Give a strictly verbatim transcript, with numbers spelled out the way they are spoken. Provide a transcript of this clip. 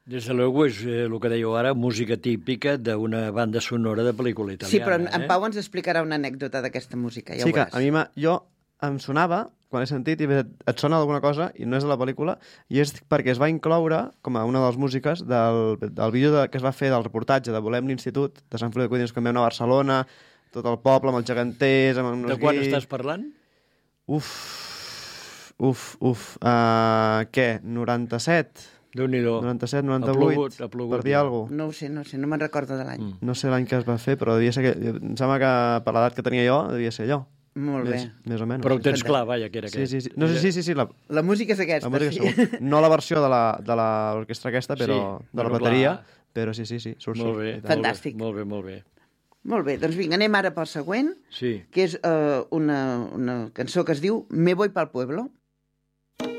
Des de luego és eh, el que dèieu ara, música típica d'una banda sonora de pel·lícula italiana. Sí, però en, eh? en Pau ens explicarà una anècdota d'aquesta música, ja sí, ho que veuràs. a mi m'ha- jo em sonava, quan he sentit, i et, et sona alguna cosa, i no és de la pel·lícula, i és perquè es va incloure, com a una de les músiques, del, del vídeo de, que es va fer del reportatge de Volem l'Institut, de Sant Feliu de Codines, quan vam anar a Barcelona, tot el poble, amb els geganters, amb els De quan guis... estàs parlant? Uf, uf, uf. Uh, què? noranta-set? Déu-n'hi-do. noranta-set, Ha noranta-vuit? plogut, ha plogut, per dir ja. alguna cosa. No ho sé, no ho sé, no me'n recordo de l'any. Mm. No sé l'any que es va fer, però devia ser que... Em sembla que per l'edat que tenia jo, devia ser allò. Molt bé. Més, més o menys. Però ho tens Fantàstic. clar, vaja, que era Sí, aquest. sí, sí. No sé, sí, sí, sí, la, La música és aquesta, la música sí. segur. No la versió de la- de l'orquestra aquesta, però Sí, de la bueno, bateria, clar. però sí, sí, sí, surt, Molt surt. bé, i tant. Fantàstic. Molt bé, molt bé. Molt bé, doncs vinga, anem ara pel següent, Sí. que és uh, una, una cançó que es diu Me voy pa'l pueblo.